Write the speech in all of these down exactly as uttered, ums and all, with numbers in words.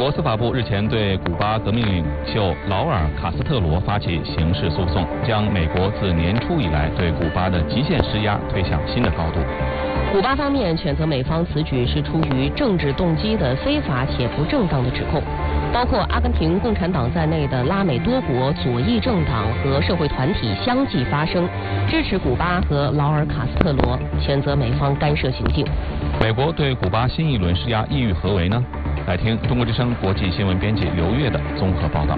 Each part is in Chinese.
国司法部日前对古巴革命领袖劳尔·卡斯特罗发起刑事诉讼，将美国自年初以来对古巴的极限施压推向新的高度。 古巴方面谴责美方此举是出于政治动机的非法且不正当的指控，包括阿根廷共产党在内的拉美多国左翼政党和社会团体相继发声，支持古巴和劳尔·卡斯特罗，谴责美方干涉行径。 美国对古巴新一轮施压意欲何为呢？来听中国之声国际新闻编辑刘越的综合报道。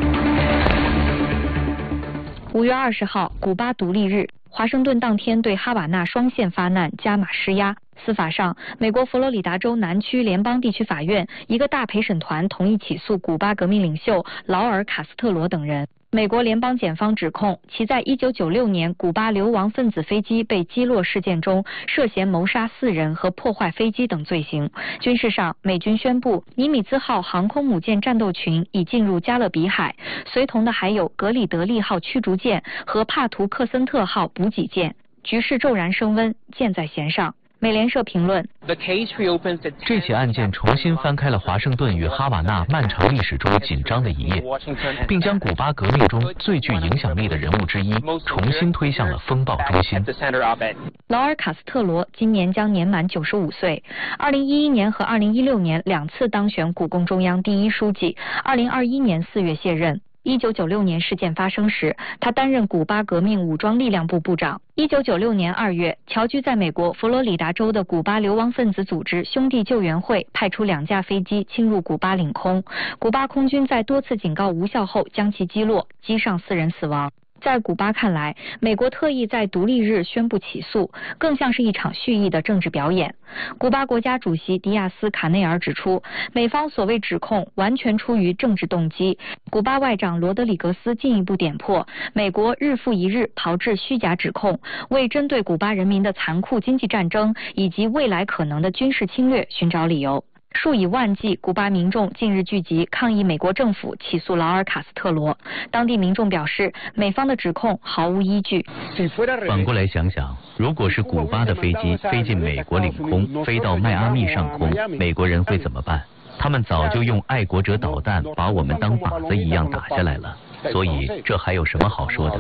五月二十号，古巴独立日，华盛顿当天对哈瓦那双线发难加码施压。司法上，美国佛罗里达州南区联邦地区法院一个大陪审团同意起诉古巴革命领袖劳尔·卡斯特罗等人。美国联邦检方指控其在一九九六年古巴流亡分子飞机被击落事件中涉嫌谋杀四人和破坏飞机等罪行。军事上，美军宣布尼米兹号航空母舰战斗群已进入加勒比海，随同的还有格里德利号驱逐舰和帕图克森特号补给舰。局势骤然升温，箭在弦上。美联社评论： 这起案件重新翻开了华盛顿与哈瓦那漫长历史中紧张的一页，并将古巴革命中最具影响力的人物之一重新推向了风暴中心。 劳尔·卡斯特罗今年将年满九十五岁，二零一一年和二零一六年两次当选古共中央第一书记，二零二一年四月卸任。一九九六年事件发生时，他担任古巴革命武装力量部部长。一九九六年二月，侨居在美国佛罗里达州的古巴流亡分子组织兄弟救援会派出两架飞机侵入古巴领空，古巴空军在多次警告无效后将其击落，机上四人死亡。在古巴看来，美国特意在独立日宣布起诉，更像是一场蓄意的政治表演。古巴国家主席迪亚斯卡内尔指出，美方所谓指控完全出于政治动机。古巴外长罗德里格斯进一步点破，美国日复一日炮制虚假指控，为针对古巴人民的残酷经济战争以及未来可能的军事侵略寻找理由。数以万计古巴民众近日聚集抗议美国政府起诉劳尔·卡斯特罗。当地民众表示，美方的指控毫无依据。 反过来想想，如果是古巴的飞机飞进美国领空，飞到迈阿密上空，美国人会怎么办？他们早就用爱国者导弹把我们当靶子一样打下来了。所以这还有什么好说的？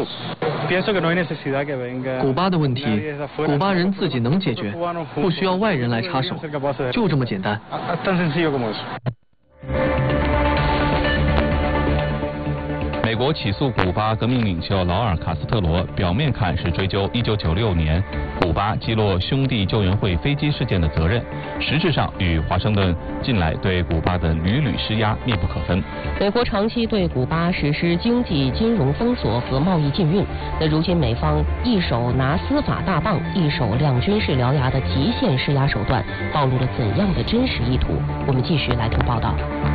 古巴的问题，古巴人自己能解决，不需要外人来插手，就这么简单。 美国起诉古巴革命领袖劳尔·卡斯特罗，表面看是追究一九九六年古巴击落兄弟救援会飞机事件的责任，实质上与华盛顿近来对古巴的屡屡施压密不可分。 美国长期对古巴实施经济金融封锁和贸易禁运，那如今美方一手拿司法大棒，一手亮军事獠牙的极限施压手段，暴露了怎样的真实意图？我们继续来听报道。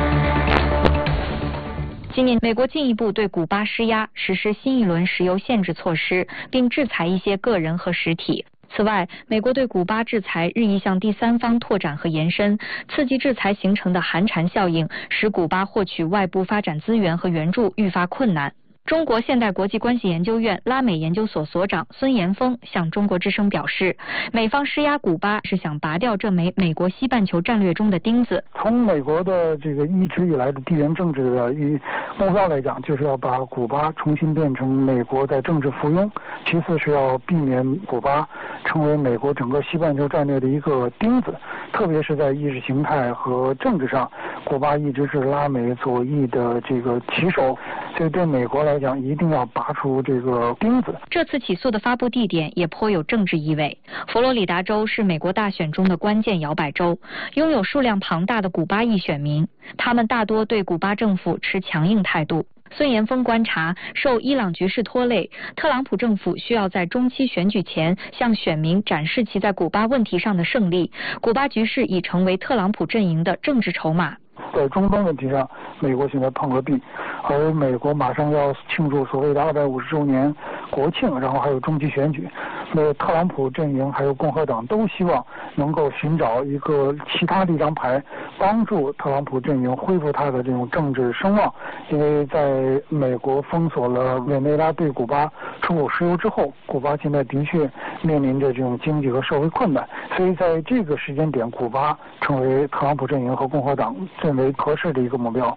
今年，美国进一步对古巴施压，实施新一轮石油限制措施，并制裁一些个人和实体。此外，美国对古巴制裁日益向第三方拓展和延伸，刺激制裁形成的寒蝉效应，使古巴获取外部发展资源和援助愈发困难。中国现代国际关系研究院拉美研究所所长孙延峰向中国之声表示，美方施压古巴是想拔掉这枚美国西半球战略中的钉子。 从美国的这个一直以来的地缘政治的一目标来讲，就是要把古巴重新变成美国的政治附庸，其次是要避免古巴成为美国整个西半球战略的一个钉子，特别是在意识形态和政治上，古巴一直是拉美左翼的这个旗手，所以对美国来讲一定要拔出这个钉子。 这次起诉的发布地点也颇有政治意味，佛罗里达州是美国大选中的关键摇摆州，拥有数量庞大的古巴裔选民，他们大多对古巴政府持强硬态度。孙延峰观察，受伊朗局势拖累，特朗普政府需要在中期选举前向选民展示其在古巴问题上的胜利。古巴局势已成为特朗普阵营的政治筹码。 在中东问题上，美国现在碰了壁，而美国马上要庆祝所谓的二百五十周年国庆，然后还有中期选举，那特朗普阵营还有共和党都希望能够寻找一个其他的一张牌， 帮助特朗普阵营恢复他的这种政治声望。因为在美国封锁了委内瑞拉对古巴出口石油之后，古巴现在的确面临着这种经济和社会困难，所以在这个时间点，古巴成为特朗普阵营和共和党认为合适的一个目标。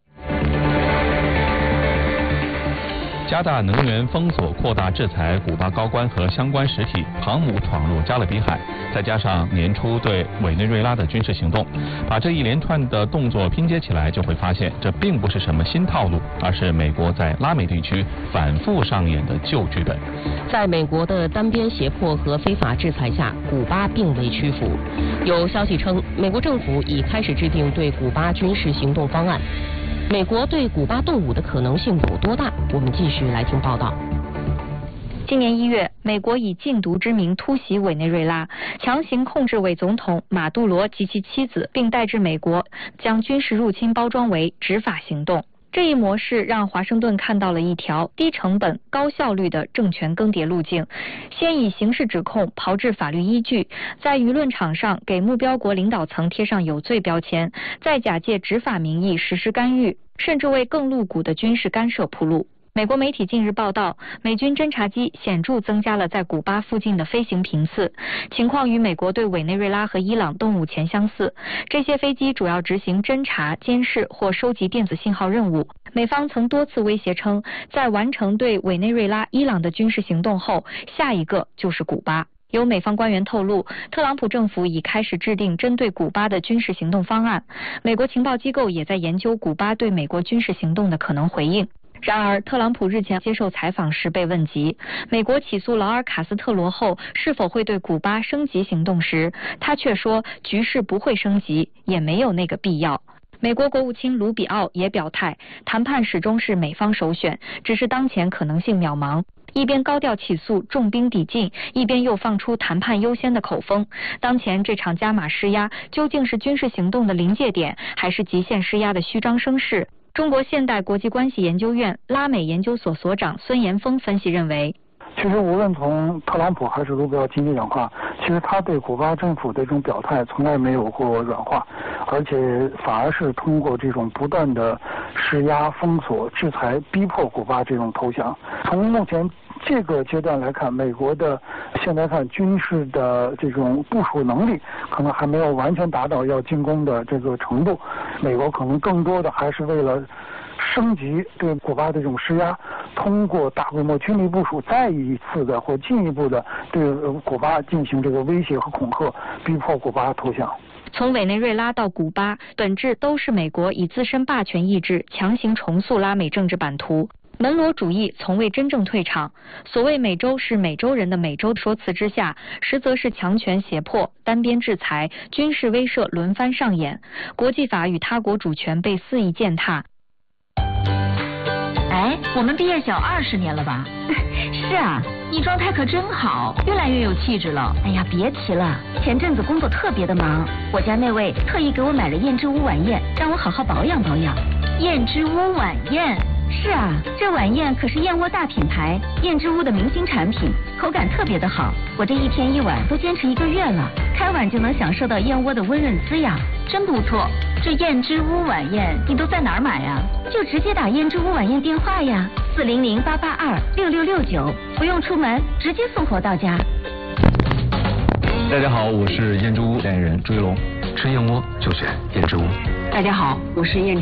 加大能源封锁，扩大制裁古巴高官和相关实体，航母闯入加勒比海，再加上年初对委内瑞拉的军事行动，把这一连串的动作拼接起来，就会发现这并不是什么新套路，而是美国在拉美地区反复上演的旧剧本。 在美国的单边胁迫和非法制裁下，古巴并未屈服。有消息称，美国政府已开始制定对古巴军事行动方案。美国对古巴动武的可能性有多大？我们继续来听报道。 今年一月，美国以禁毒之名突袭委内瑞拉，强行控制伪总统马杜罗及其妻子，并带至美国，将军事入侵包装为执法行动。这一模式让华盛顿看到了一条低成本、高效率的政权更迭路径：先以刑事指控炮制法律依据，在舆论场上给目标国领导层贴上有罪标签，再假借执法名义实施干预，甚至为更露骨的军事干涉铺路。美国媒体近日报道，美军侦察机显著增加了在古巴附近的飞行频次，情况与美国对委内瑞拉和伊朗动武前相似。这些飞机主要执行侦察、监视或收集电子信号任务。美方曾多次威胁称，在完成对委内瑞拉、伊朗的军事行动后，下一个就是古巴。有美方官员透露，特朗普政府已开始制定针对古巴的军事行动方案，美国情报机构也在研究古巴对美国军事行动的可能回应。然而，特朗普日前接受采访时被问及美国起诉劳尔·卡斯特罗后是否会对古巴升级行动时，他却说局势不会升级，也没有那个必要。美国国务卿卢比奥也表态，谈判始终是美方首选，只是当前可能性渺茫。一边高调起诉重兵抵近，一边又放出谈判优先的口风。当前这场加码施压，究竟是军事行动的临界点，还是极限施压的虚张声势？中国现代国际关系研究院拉美研究所所长孙延峰分析认为， 其实无论从特朗普还是卢比奥经济软化，其实他对古巴政府的这种表态从来没有过软化，而且反而是通过这种不断的施压、封锁、制裁，逼迫古巴这种投降。从目前这个阶段来看，美国的现在看军事的这种部署能力可能还没有完全达到要进攻的这个程度，美国可能更多的还是为了升级对古巴的这种施压，通过大规模军力部署，再一次的或进一步的对古巴进行这个威胁和恐吓，逼迫古巴投降。 从委内瑞拉到古巴，本质都是美国以自身霸权意志强行重塑拉美政治版图。门罗主义从未真正退场，所谓美洲是美洲人的美洲说辞之下，实则是强权胁迫、单边制裁、军事威慑轮番上演，国际法与他国主权被肆意践踏。 哎，我们毕业小二十年了吧？是啊，你状态可真好，越来越有气质了。哎呀，别提了，前阵子工作特别的忙，我家那位特意给我买了燕之屋晚宴，让我好好保养保养。燕之屋晚宴。是啊，这晚宴可是燕窝大品牌燕之屋的明星产品，口感特别的好。我这一天一碗都坚持一个月了，开碗就能享受到燕窝的温润滋养，真不错。这燕之屋晚宴你都在哪儿买呀？就直接打燕之屋晚宴电话呀，四零零八八二六六六九，不用出门，直接送货到家。 大家好，我是燕之屋代言人朱一龙，吃燕窝就选燕之屋。 大家好，我是燕。